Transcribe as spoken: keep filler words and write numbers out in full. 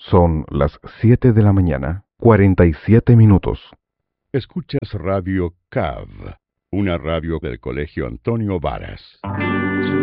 Son las siete de la mañana, cuarenta y siete minutos. Escuchas Radio C A V, una radio del Colegio Antonio Varas.